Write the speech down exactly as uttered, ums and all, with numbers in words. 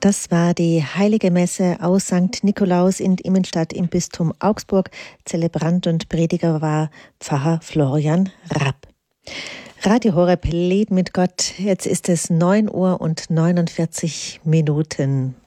Das war die Heilige Messe aus Sankt Nikolaus in Immenstadt im Bistum Augsburg. Zelebrant und Prediger war Pfarrer Florian Rapp. Radio Horeb, Leben mit Gott. Jetzt ist es neun Uhr und neunundvierzig Minuten.